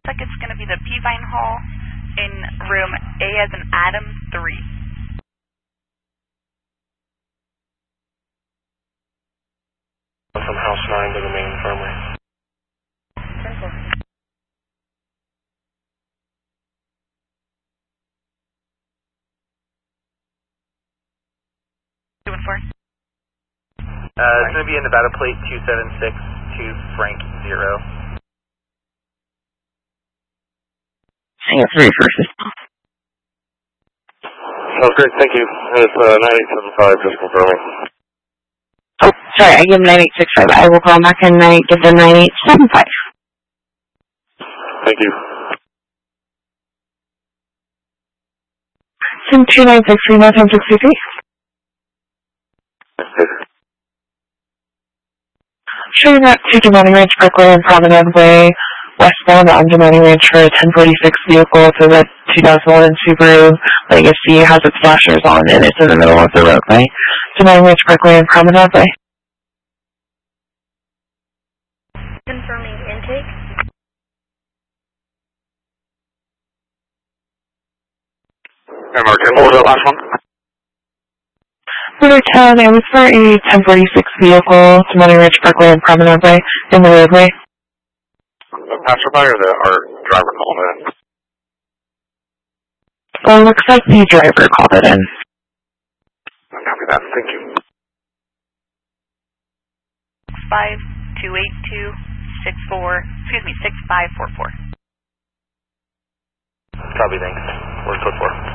like it's going to be the Peavine Hall in room A as in Adam 3. From house 9 to the main infirmary. 10-4. It's going to be in Nevada plate 276 to Frank 0. Hang on, 3 first. Sounds great, thank you. It's 9875, just confirming. Oh, sorry, I give 9865. I will call back and I give them 9875. Thank you. Sim 2963, 963. Showing up to Demani Ranch, Brooklyn, Promenade Way, westbound on Demani Ranch for a 1046 vehicle. It's a 2001 Subaru Legacy, has its flashers on, and it's in the middle of the roadway. Demani Ranch, Brooklyn, Promenade Way. Confirming intake. Martin, what was that last one? Order 10, it was for a 1046 vehicle, Demani Ranch, Brooklyn, Promenade Way, in the roadway. The passerby or our driver called in? Well, it looks like the driver called it in. Copy that, thank you. 6544. Copy, thanks. Where's code 4?